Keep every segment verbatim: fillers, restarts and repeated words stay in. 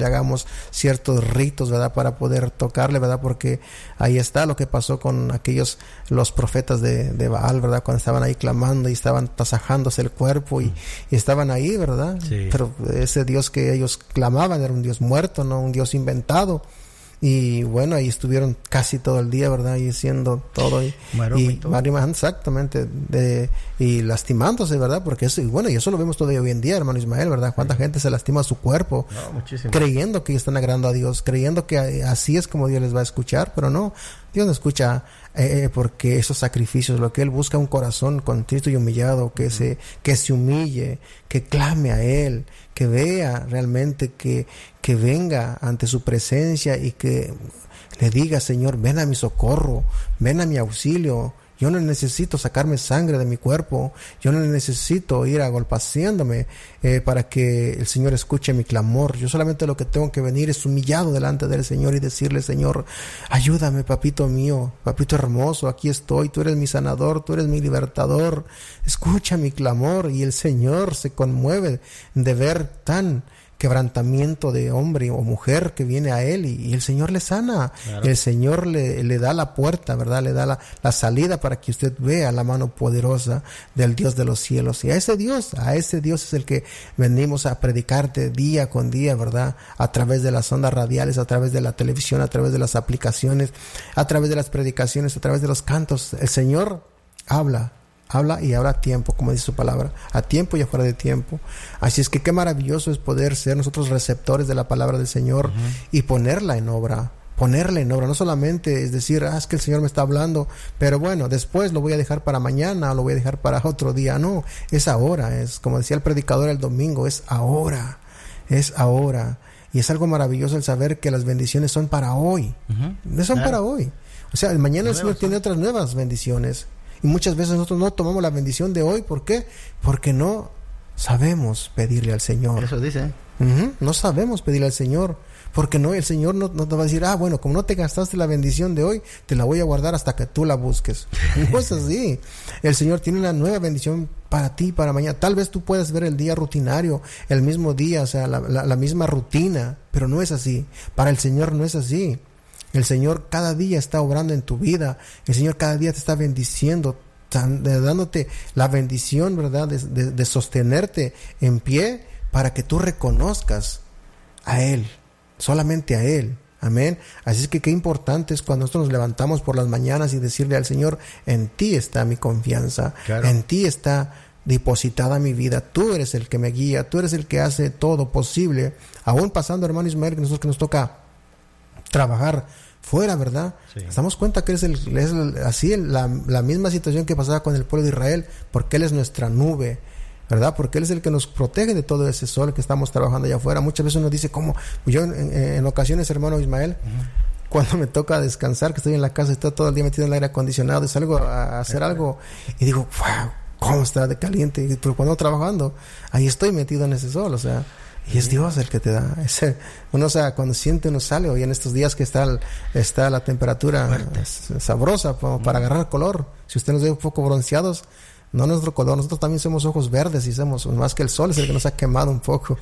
le hagamos ciertos ritos, ¿verdad? Para poder tocarle, ¿verdad? Porque ahí está lo que pasó con aquellos, los profetas de, de Baal, ¿verdad? Cuando estaban ahí clamando y estaban tasajándose el cuerpo y, y estaban ahí, ¿verdad? Sí. Pero ese Dios que ellos clamaban era un Dios muerto, no un Dios inventado. Y bueno, ahí estuvieron casi todo el día, ¿verdad? Y haciendo todo. Y, Maroma y y todo. maroma, exactamente. De, y lastimándose, ¿verdad? Porque eso, y bueno, y eso lo vemos todavía hoy en día, hermano Ismael, ¿verdad? Cuánta sí. gente se lastima su cuerpo. No, muchísimo. Creyendo que están agradando a Dios, creyendo que así es como Dios les va a escuchar, pero no. Dios no escucha eh, porque esos sacrificios, lo que Él busca, un corazón contrito y humillado, que, uh-huh. se, que se humille, que clame a Él, que vea realmente que, que venga ante su presencia y que le diga: Señor, ven a mi socorro, ven a mi auxilio. Yo no necesito sacarme sangre de mi cuerpo, yo no necesito ir agolpaciéndome eh, para que el Señor escuche mi clamor. Yo solamente lo que tengo que venir es humillado delante del Señor y decirle: Señor, ayúdame, papito mío, papito hermoso, aquí estoy, tú eres mi sanador, tú eres mi libertador, escucha mi clamor. Y el Señor se conmueve de ver tan quebrantamiento de hombre o mujer que viene a Él, y, y el Señor le sana. Claro. El Señor le, le da la puerta, ¿verdad? Le da la, la salida para que usted vea la mano poderosa del Dios de los cielos. Y a ese Dios, a ese Dios es el que venimos a predicarte día con día, ¿verdad? A través de las ondas radiales, a través de la televisión, a través de las aplicaciones, a través de las predicaciones, a través de los cantos. El Señor habla. Habla y habla a tiempo, como dice su palabra, a tiempo y afuera de tiempo. Así es que qué maravilloso es poder ser nosotros receptores de la palabra del Señor, uh-huh. y ponerla en obra, ponerla en obra. No solamente es decir: ah, es que el Señor me está hablando, pero bueno, después lo voy a dejar para mañana o lo voy a dejar para otro día. No, es ahora, es como decía el predicador el domingo, es ahora, es ahora. Y es algo maravilloso el saber que las bendiciones son para hoy, uh-huh. son claro. para hoy. O sea, mañana el Señor tiene otras nuevas bendiciones. Y muchas veces nosotros no tomamos la bendición de hoy. ¿Por qué? Porque no sabemos pedirle al Señor. Eso dice. Uh-huh. No sabemos pedirle al Señor. Porque no, el Señor no, no te va a decir: ah, bueno, como no te gastaste la bendición de hoy, te la voy a guardar hasta que tú la busques. No es así. El Señor tiene una nueva bendición para ti, para mañana. Tal vez tú puedas ver el día rutinario, el mismo día, o sea, la, la, la misma rutina, pero no es así. Para el Señor no es así. El Señor cada día está obrando en tu vida. El Señor cada día te está bendiciendo, tan, de, dándote la bendición, ¿verdad? De, de, de sostenerte en pie para que tú reconozcas a Él, solamente a Él. Amén. Así es que qué importante es cuando nosotros nos levantamos por las mañanas y decirle al Señor: en ti está mi confianza, claro. en ti está depositada mi vida, tú eres el que me guía, tú eres el que hace todo posible. Aún pasando, hermano Ismael, que nosotros que nos toca trabajar fuera, ¿verdad? Sí. Nos damos cuenta que es, el, es el, así el, la, la misma situación que pasaba con el pueblo de Israel, porque Él es nuestra nube, ¿verdad? Porque Él es el que nos protege de todo ese sol que estamos trabajando allá afuera. Muchas veces uno dice: ¿cómo? Yo en, en, en ocasiones, hermano Ismael, uh-huh. cuando me toca descansar, que estoy en la casa, estoy todo el día metido en el aire acondicionado y salgo a, a hacer uh-huh. algo y digo: wow, ¿cómo está de caliente? Pero cuando trabajando, ahí estoy metido en ese sol, o sea, y es Dios el que te da ese, uno, o sea, cuando siente uno sale, hoy en estos días que está está la temperatura sabrosa como para agarrar color. Si usted nos ve un poco bronceados, no nuestro color, nosotros también somos ojos verdes y somos más que el sol, es el que nos ha quemado un poco.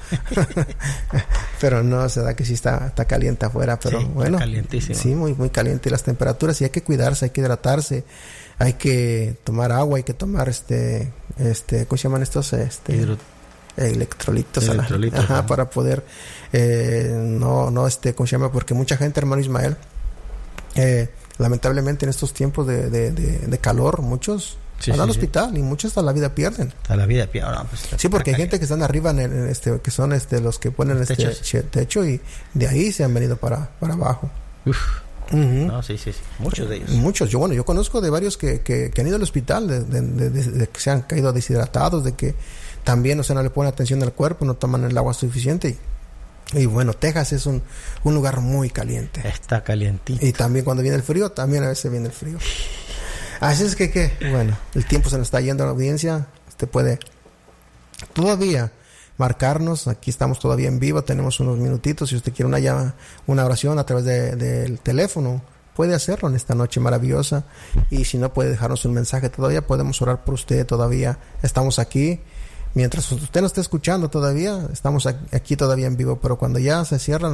Pero no, se da que sí está, está caliente afuera, pero sí, bueno, calientísimo. Sí, muy, muy caliente las temperaturas, y hay que cuidarse, hay que hidratarse, hay que tomar agua, hay que tomar este, este, ¿cómo se llaman estos? Este, Hidro- electrolitos, electrolitos ajá, ajá. para poder eh, no, no, este, ¿cómo se llama? Porque mucha gente, hermano Ismael, eh, lamentablemente en estos tiempos de, de, de, de calor, muchos sí, van sí, al sí. hospital y muchos hasta la vida pierden. A la vida pierden. No, pues, sí, porque hay gente que están arriba en, el, en este, que son este los que ponen este techo, techo y de ahí se han venido para, para abajo. Uf. Uh-huh. No, sí, sí, sí, muchos de ellos. Muchos, yo bueno, yo conozco de varios que, que, que han ido al hospital, de, de, de, de, de que se han caído deshidratados, de que también, o sea, no le ponen atención al cuerpo, no toman el agua suficiente. Y, y bueno, Texas es un, un lugar muy caliente. Está calientito. Y también cuando viene el frío, también a veces viene el frío. Así es que, que bueno, el tiempo se nos está yendo a la audiencia. Usted puede todavía marcarnos, aquí estamos todavía en vivo, tenemos unos minutitos. Si usted quiere una llama, una oración a través de, del teléfono, puede hacerlo en esta noche maravillosa. Y si no, puede dejarnos un mensaje todavía, podemos orar por usted todavía. Estamos aquí. Mientras usted no esté escuchando todavía, estamos aquí todavía en vivo, pero cuando ya se cierran